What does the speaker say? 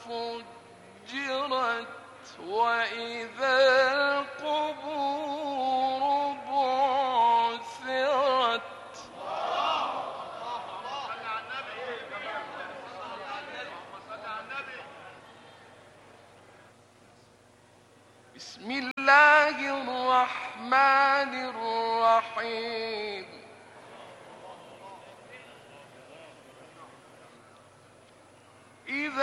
فجرت وإذا القبور بعثرت بسم الله الرحمن الرحيم